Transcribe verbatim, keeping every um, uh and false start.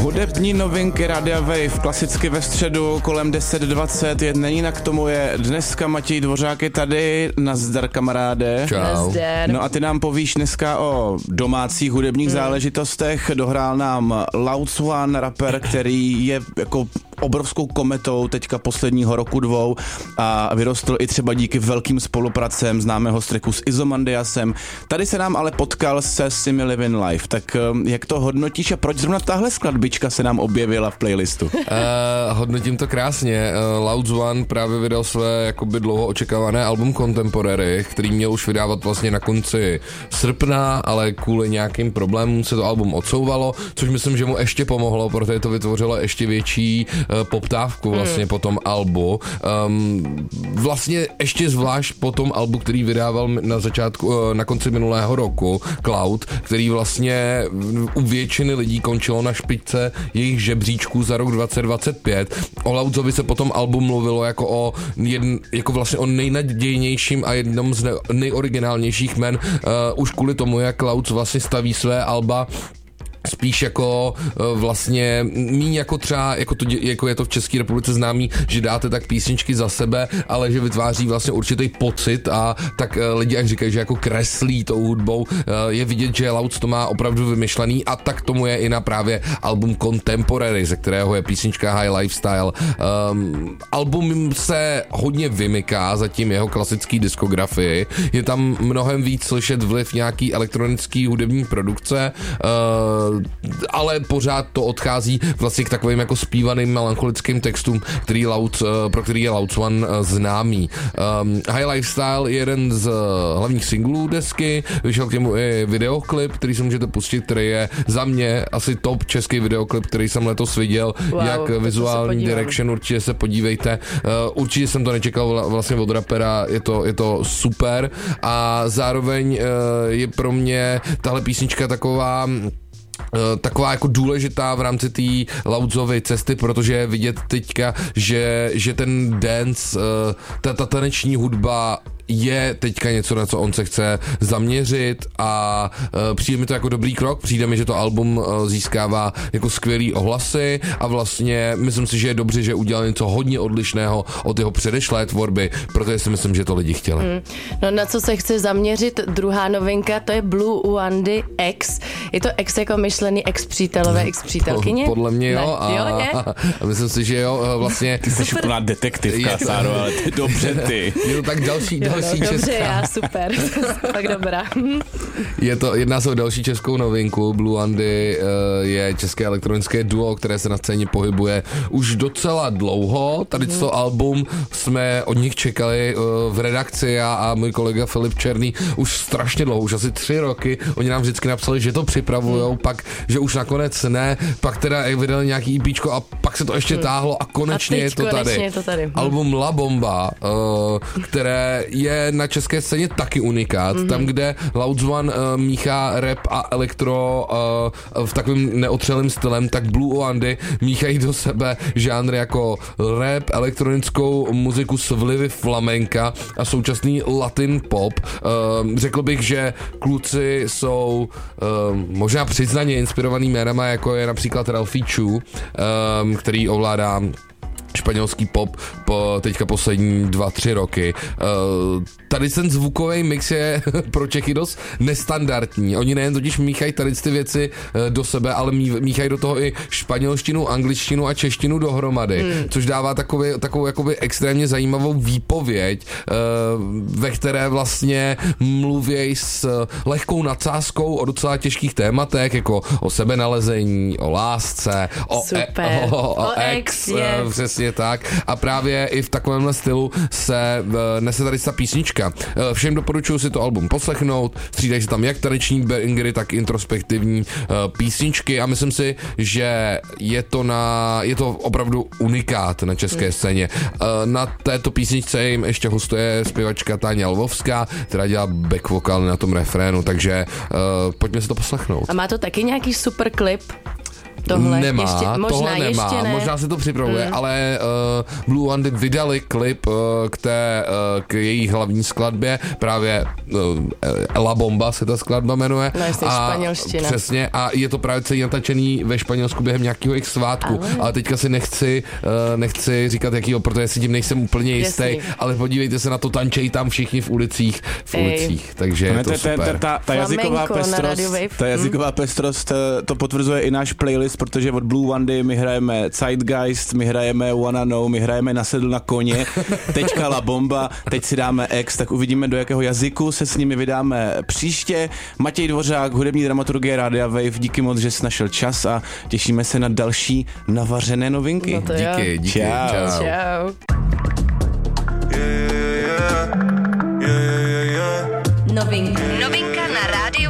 Hudební novinky Radia Wave, klasicky ve středu kolem deset dvacet, není jinak tomu je dneska Matěj Dvořák je tady, nazdar kamaráde. Čau. Nazdar. No a ty nám povíš dneska o domácích hudebních hmm. záležitostech, dohrál nám Louds One, rapper, který je jako obrovskou kometou teďka posledního roku dvou a vyrostl i třeba díky velkým spolupracem, známe ho z tracku s Izomandiasem. Tady se nám ale potkal se Simi Living Life, tak jak to hodnotíš a proč zrovna tahle skladbička se nám objevila v playlistu? Uh, hodnotím to krásně. Uh, Louds One právě vydal své jakoby dlouho očekávané album Contemporary, který měl už vydávat vlastně na konci srpna, ale kvůli nějakým problémům se to album odsouvalo, což myslím, že mu ještě pomohlo, protože to vytvořilo ještě větší uh, poptávku vlastně mm. po tom albu. Um, vlastně ještě zvlášť po tom albu, který vydával na začátku, uh, na konci minulého roku, Cloud, který vlastně u většiny lidí končilo na špičce jejich žebříčků za rok dvacet dvacet pět. O Loudsovi se potom album mluvilo jako o jedn, jako vlastně o nejnadějnějším a jednom z nejoriginálnějších men, uh, už kvůli tomu, jak Louds vlastně staví své alba spíš jako vlastně míň jako třeba, jako, to, jako je to v České republice známý, že dáte tak písničky za sebe, ale že vytváří vlastně určitý pocit a tak lidi až říkají, že jako kreslí tou hudbou, je vidět, že Louds to má opravdu vymyšlený a tak tomu je i na právě album Contemporary, ze kterého je písnička High Lifestyle. Um, album se hodně vymyká za tím jeho klasický diskografii, je tam mnohem víc slyšet vliv nějaký elektronický hudební produkce, uh, ale pořád to odchází vlastně k takovým jako zpívaným melancholickým textům, který Loud, pro který je Louds One známý. Um, High Lifestyle je jeden z hlavních singlů desky, vyšel k němu i videoklip, který si můžete pustit, který je za mě asi top český videoklip, který jsem letos viděl, wow, jak Visual Direction, určitě se podívejte. Uh, určitě jsem to nečekal vlastně od rapera, je to, je to super a zároveň uh, je pro mě tahle písnička taková taková jako důležitá v rámci té Loudsovy cesty, protože je vidět teďka, že, že ten dance, ta, ta taneční hudba je teďka něco, na co on se chce zaměřit a uh, přijde mi to jako dobrý krok, přijde mi, že to album uh, získává jako skvělý ohlasy a vlastně myslím si, že je dobře, že udělal něco hodně odlišného od jeho předešlé tvorby, protože si myslím, že to lidi chtěli. Mm. No na co se chce zaměřit, druhá novinka, to je Blue Uandy X. Je to ex jako myšlený ex-přítelové, ex-přítelkyně? Podle mě jo. Ne. A, jo ne? a myslím si, že jo, vlastně... Ty jsi úplná detektivka, Sáro, ale ty dobře ty. Je to tak další, jo, další no, česká. Dobře, já, super. Tak dobrá. Je to, jedná se o další českou novinku. Blue Uandy uh, je české elektronické duo, které se na scéně pohybuje už docela dlouho. Tady mm. to album jsme od nich čekali uh, v redakci a, a můj kolega Filip Černý už strašně dlouho, už asi tři roky. Oni nám vždycky napsali, že to připravujou, mm. pak, že už nakonec ne, pak teda vydali nějaký EPčko a pak se to ještě mm. táhlo a konečně, a je, to konečně je to tady. Album La Bomba, uh, které je na české scéně taky unikát, mm-hmm. tam, kde Louds One uh, míchá rap a elektro uh, v takovým neotřelým stylem, tak Blue Uandy míchají do sebe žánry jako rap, elektronickou muziku s vlivy flamenka a současný latin pop. Uh, řekl bych, že kluci jsou uh, možná přiznaně inspirovaný jménama, jako je například Ralphie Chu, uh, který ovládá španělský pop po teďka poslední dva, tři roky. Uh, tady ten zvukový mix je pro Čechy dost nestandardní. Oni nejen totiž míchají tady ty věci uh, do sebe, ale mí, míchají do toho i španělštinu, angličtinu a češtinu dohromady, hmm. což dává takový, takovou jakoby extrémně zajímavou výpověď, uh, ve které vlastně mluvějí s lehkou nadsázkou o docela těžkých tématech, jako o sebenalezení, o lásce, o, e, o, o, o ex, uh, přesně tak. A právě i v takovémhle stylu se uh, nese tady ta písnička. Uh, všem doporučuji si to album poslechnout, střídají se tam jak taneční bangery, tak introspektivní uh, písničky a myslím si, že je to na, je to opravdu unikát na české hmm. scéně. Uh, na této písničce jim ještě hostuje zpěvačka Táňa Lvovská, která dělá back vokál na tom refrénu, takže uh, pojďme si to poslechnout. A má to taky nějaký super klip? Tohle nemá, ještě, možná tohle nemá, ještě ne. možná se to připravuje, mm. ale uh, Blue Wandy vydali klip uh, k té, uh, k její hlavní skladbě, právě uh, La Bomba se ta skladba jmenuje. No, jestli španělština. Přesně, a je to právě celý natačený ve Španělsku během nějakého jejich svátku, ale, ale teďka si nechci, uh, nechci říkat jakýho, protože si tím nejsem úplně jistý, Jasný. ale podívejte se na to, tančejí tam všichni v ulicích, v Ej. ulicích, takže je to super. Ta, ta, ta jazyková pestrost, ta jazyková pestrost, to potvrzuje i náš playlist, protože od Blue Wandy my hrajeme Zeitgeist, my hrajeme Wanna Know, my hrajeme Nasedl na koně, teďka La Bomba, teď si dáme X, tak uvidíme, do jakého jazyku se s nimi vydáme příště. Matěj Dvořák, hudební dramaturgie Rádia Wave, díky moc, že jsi našel čas a těšíme se na další navařené novinky. No díky, díky. Čau. Čau. Yeah, yeah, yeah, yeah, yeah. Novinky. Novinky.